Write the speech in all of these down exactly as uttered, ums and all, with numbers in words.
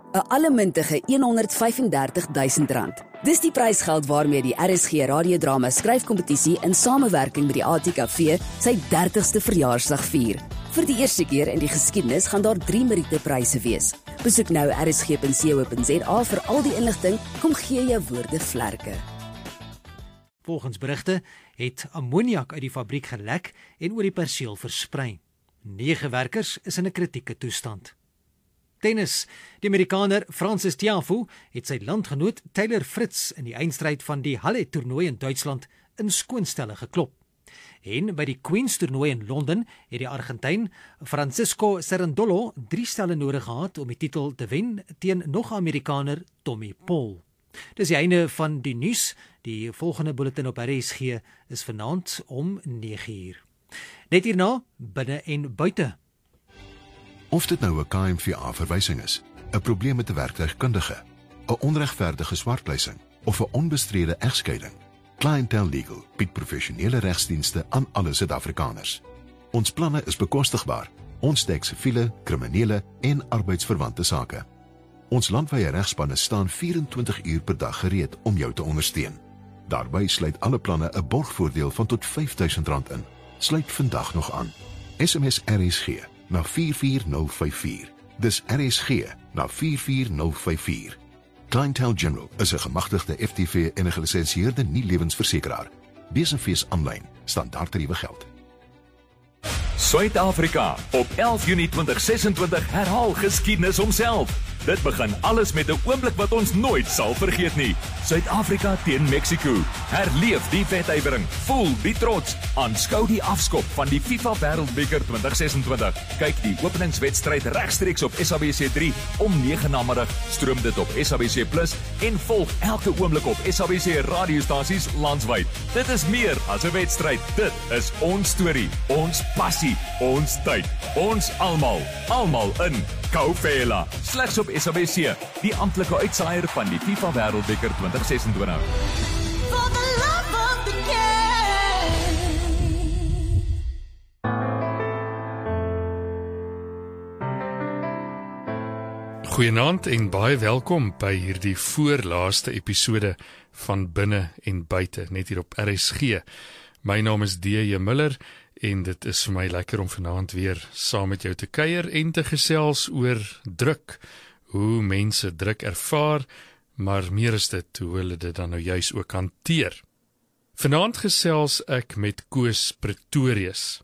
'n allemintige honderdvyfendertigduisend rand. Dis die prysgeld waarmee die R S G radiodrama skryfkompetisie in samewerking met die A T K V sy dertigste verjaarsdag vier. Vir die eerste keer in die geskiedenis gaan daar drie Meriete-pryse wees. Besoek nou r s g punt co punt z a vir al die inligting. Kom gee jou woorde vlerke. Volgens berigte het ammoniak uit die fabriek gelek en oor die perseel versprei. Nege werkers is in 'n kritieke toestand. Tennis. Die Amerikaner Francis Tiafoe het sy landgenoot Taylor Fritz in die eindstryd van die Halle-toernooi in Duitsland in skoonstelle geklop. En by die Queen's-toernooi in Londen het die Argentyn Francisco Cerundolo drie stelle nodig gehad om die titel te wen teen nog 'n Amerikaner Tommy Paul. Dis die einde van die nuus. Die volgende bulletin op R S G is vanaand om nege uur. Net hierna, binne en buite. Of dit nou 'n K M V A-verwysing is, 'n probleem met 'n werktuigkundige, 'n onregverdige swartpleising of 'n onbestrede egskeiding, Clientele Legal bied professionele regsdienste aan alle Suid-Afrikaners. Ons planne is bekostigbaar. Ons dek siviele, kriminele en arbeidsverwante sake. Ons landwyse regspanne staan vyf-en-twintig uur per dag gereed om jou te ondersteun. Daarby sluit alle planne 'n borgvoordeel van tot vyf duisend rand in. Sluit vandag nog aan. S M S R S G na vier vier nul vyf vier. Dis R S G na vier vier nul vyf vier. Clientele General is 'n gemagtigde F T V en 'n gelisensieerde nie-lewensversekeraar. Wees 'n fees aanlyn, standaardtariewe geld. Suid-Afrika op elf Junie twintig sesentwintig herhaal geskiedenis homself. Dit begin alles met 'n oomblik wat ons nooit sal vergeet nie. Suid-Afrika teen Mexico. Herleef die wedywering, voel die trots, aanskou die afskop van die FIFA Wêreldbeker twintig sesentwintig. Kyk die openingswedstryd regstreeks op S A B C drie om nege namiddag. Stroom dit op S A B C Plus en volg elke oomblik op S A B C radiostasies landwyd. Dit is meer as 'n wedstryd. Dit is ons storie, ons passie, ons tyd, ons almal, almal in Kaufela. Slegs op S A B C, die amptelike uitsaaier van die FIFA Wêreldbeker twintig sesentwintig. For the love of the game. Goeienaand en baie welkom by hierdie voorlaaste episode van Binne en Buite, net hier op R S G. My naam is D J Miller en dit is vir my lekker om vanaand weer saam met jou te kuier en te gesels oor druk, hoe mense druk ervaar, maar meer is dit, hoe hulle dit dan nou juis ook hanteer. Vanaand gesels ek met Koos Pretorius.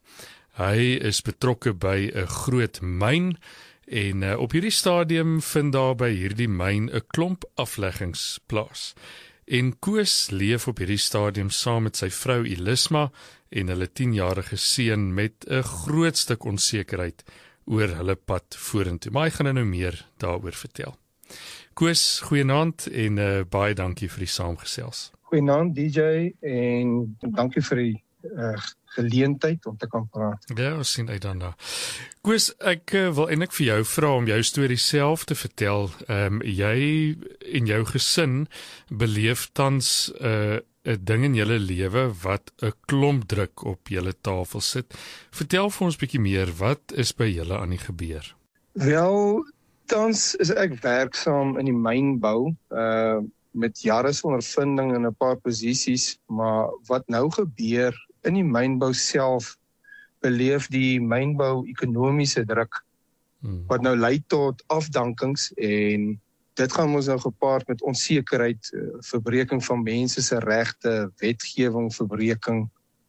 Hy is betrokke by 'n groot myn en uh, op hierdie stadium vind daar by hierdie myn 'n klomp afleggings plaas. En Koos leef op hierdie stadium saam met sy vrou Elisma en hulle tienjarige seun met 'n groot stuk onsekerheid oor hulle pad vorentoe. Maar hy gaan nou meer daaroor vertel. Koos, goeienaand en uh, baie dankie vir die saamgesels. Goeienaand D J en dankie vir die uh, geleentheid om te kan praat. Ja, ons sien uit daarna. Koos, ek uh, wil eintlik vir jou vra om jou storie self te vertel. Um, jy en jou gesin beleef tans 'n uh, 'n ding in julle lewe wat 'n klomp druk op julle tafel sit. Vertel vir ons bietjie meer, wat is by julle aan die gebeur? Wel, tans is ek werksaam in die mynbou, uh, met jare se ondervinding in 'n paar posisies, maar wat nou gebeur in die mynbou self, beleef die mynbou ekonomiese druk, hmm. wat nou lei tot afdankings en dit gaan ons nou gepaard met onsekerheid, verbreeking van mense se regte, wetgewing, verbreking,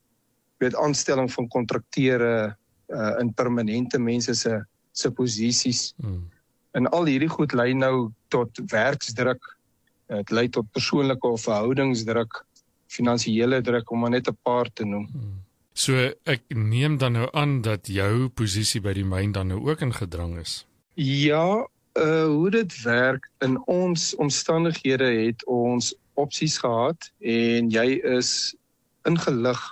met aanstelling van kontrakteure uh, in permanente mense se se posisies. Hmm. En al hierdie goed lei nou tot werksdruk, dit lei tot persoonlike of verhoudingsdruk, finansiële druk, om maar net 'n paar te noem. Hmm. So ek neem dan nou aan dat jou posisie by die myn dan nou ook in gedrang is. Ja, uh, hoe dit werk, in ons omstandighede het ons opsies gehad en jy is ingelig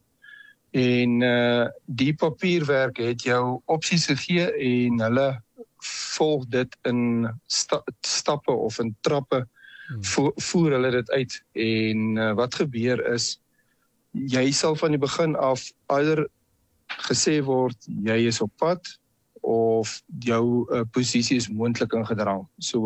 en uh, die papierwerk het jou opsies gegee en hulle volg dit in sta stappe of in trappe, hmm. vo voer hulle dit uit en uh, wat gebeur is, jy sal van die begin af eerder gesê word, jy is op pad of jou uh, posisie is moontlik in gedrang. So